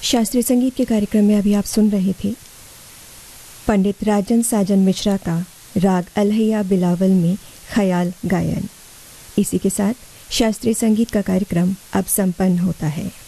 शास्त्रीय संगीत के कार्यक्रम में अभी आप सुन रहे थे पंडित राजन साजन मिश्रा का राग अलहैया बिलावल में ख्याल गायन। इसी के साथ शास्त्रीय संगीत का कार्यक्रम अब संपन्न होता है।